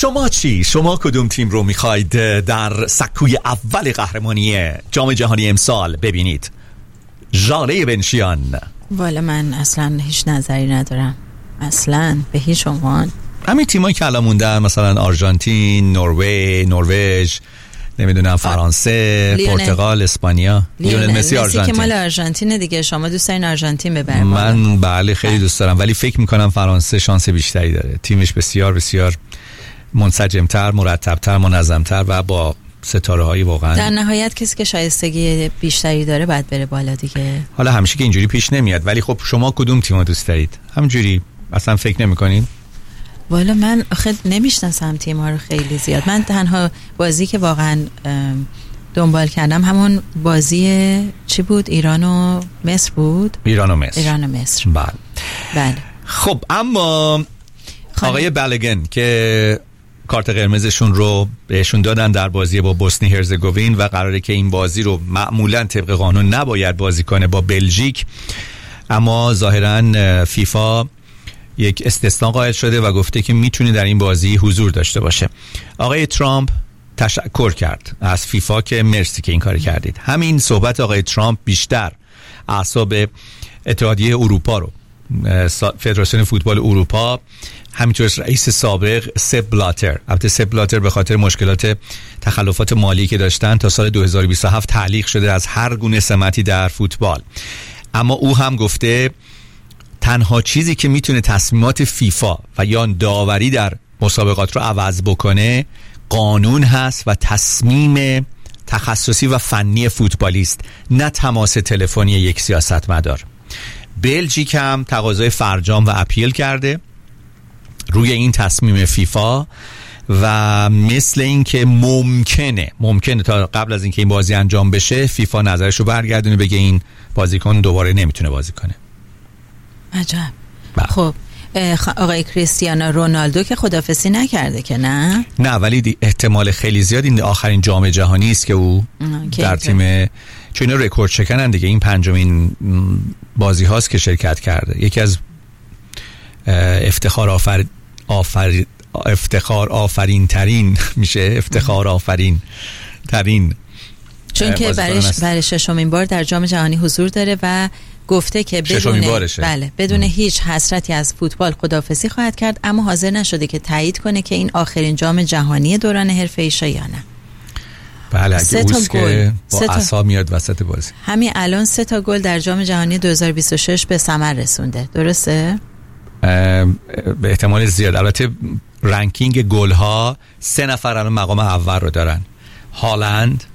شما چی؟ شما کدوم تیم رو میخواید در سکوی اول قهرمانی جام جهانی امسال ببینید؟ ژاله بنشیان. والا من اصلا هیچ نظری ندارم، اصلا به هیچ عنوان. همین تیمایی که الان موندن، مثلا آرژانتین، نروژ، نمیدونم فرانسه، پرتغال، اسپانیا. لیونل مسی آرژانتین که مال آرژانتینه دیگه. شما دوست دارین آرژانتین ببره؟ من بله خیلی دوست دارم، ولی فکر میکنم فرانسه شانس بیشتری داره. تیمش بسیار بسیار منسجمتر، مرتبتر، منظمتر و با ستاره هایی واقعا. در نهایت کسی که شایستگی بیشتری داره باید بره بالا دیگه. حالا همیشه که اینجوری پیش نمیاد، ولی خب شما کدوم تیمو دوست دارید؟ همینجوری اصلا فکر نمیکنین؟ والا من آخه نمیشناسم تیم‌ها رو خیلی زیاد. من تنها بازی که واقعا دنبال کردم همون بازی چی بود؟ ایران و مصر بود. ایران و مصر. بله. خب اما آقای بلگن که کارت قرمزشون رو بهشون دادن در بازی با بوسنی هرزگوین و قراره که این بازی رو معمولا طبق قانون نباید بازی کنه با بلژیک، اما ظاهرا فیفا یک استثناء قائل شده و گفته که میتونه در این بازی حضور داشته باشه. آقای ترامپ تشکر کرد از فیفا که مرسی که این کار کردید. همین صحبت آقای ترامپ بیشتر اعصاب اتحادیه اروپا رو، فدراسیون فوتبال اروپا، همینطور رئیس سابق سپ بلاتر، البته سپ بلاتر به خاطر مشکلات تخلفات مالی که داشتن تا سال 2027 تعلیق شده از هر گونه سمتی در فوتبال، اما او هم گفته تنها چیزی که میتونه تصمیمات فیفا و یا داوری در مسابقات رو عوض بکنه قانون هست و تصمیم تخصصی و فنی فوتبالیست، نه تماس تلفنی یک سیاستمدار. بلژیک هم تقاضای فرجام و اپیل کرده روی این تصمیم فیفا و مثل این که ممکنه تا قبل از اینکه این بازی انجام بشه فیفا نظرش رو برگردونه، بگه این بازیکن دوباره نمیتونه بازی کنه. عجب. خب آقای کریستیانو رونالدو که خدافظی نکرده که نه، ولی احتمال خیلی زیاد این آخرین جام جهانی است که او در تیم، چون اینا رکورد شکنن دیگه، این پنجمین بازی هاست که شرکت کرده. یکی از افتخار آفرین ترین چون که برای ششمین بار در جام جهانی حضور داره و گفته که بدون هیچ حسرتی از فوتبال خداحافظی خواهد کرد، اما حاضر نشده که تایید کنه که این آخرین جام جهانی دوران حرفه‌ایشه یا نه. بله، اگه اوست که با عصا میاد وسط بازی. همین الان 3 گل در جام جهانی 2026 به ثمر رسونده، درسته؟ به احتمال زیاد. البته رنکینگ گل ها 3 نفر الان مقام اول رو دارن، هالند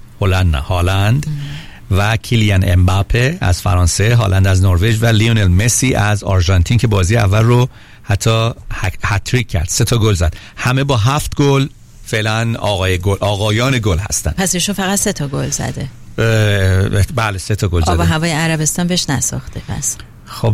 و کیلیان امباپه از فرانسه، هالند از نروژ و لیونل مسی از آرژانتین که بازی اول رو حتی هتریک کرد، 3 گل زد. همه با 7 گل فعلا آقایان گل هستن. پس ایشون فقط 3 گل زده. بله 3 گل زده. آب و هوای عربستان بهش نساخته. پس خب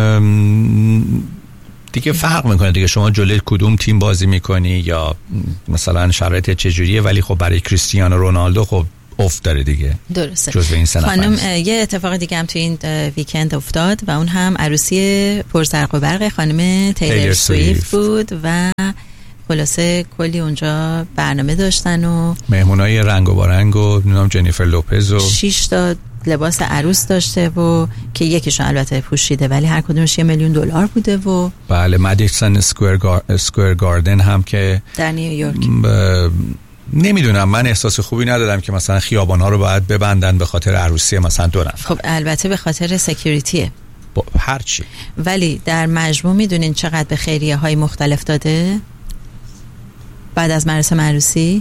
دیگه فرق میکنه دیگه شما جلوی کدوم تیم بازی میکنی یا مثلا شرایط چجوریه، ولی خب برای کریستیانو رونالدو خب افت داره دیگه. درسته. جزو این خانم یه اتفاق دیگه هم تو این ویکند افتاد و اون هم عروسی پرزرق و برق خانم تیلر سویفت بود و خلاصه کلی اونجا برنامه داشتن و مهمونای رنگ و بارنگ و نام جنیفر لوپز و 6 تا لباس عروس داشته و که یکیشون البته پوشیده ولی هر کدومش $1 میلیون بوده و بله مادیسون اسکوئر گاردن هم که در نیویورک. نمیدونم، من احساس خوبی ندادم که مثلا خیابان‌ها رو باید ببندن به خاطر عروسی مثلا 2 نفر. خب البته به خاطر سکیوریتیه هرچی، ولی در مجموع میدونین چقدر به خیریه‌های مختلف داده بعد از مراسم عروسی؟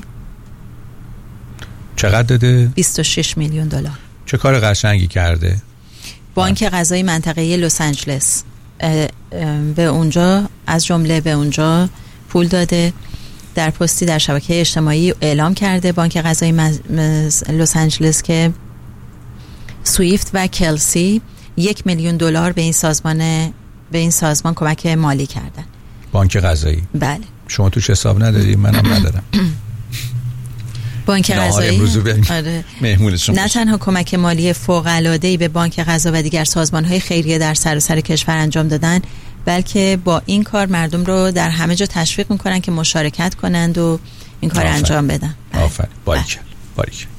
چقدر داده؟ $26 میلیون. چه کار قشنگی کرده. بانک قضایی منطقه لس آنجلس به اونجا از جمله به اونجا پول داده. در پستی در شبکه اجتماعی اعلام کرده بانک قضایی لس آنجلس که سویفت و کلسی $1 میلیون به این سازمان کمک مالی کردن. بانک قضایی؟ بله. شما توش حساب نداری؟ منم ندارم. بانک قضایی آره. مهمونشون نه تنها کمک مالی فوق‌العاده‌ای به بانک قضا و دیگر سازمان‌های خیریه در سراسر کشور انجام دادن، بلکه با این کار مردم رو در همه جا تشویق میکنن که مشارکت کنند و این کار انجام بدن. آفرین. باریکلا.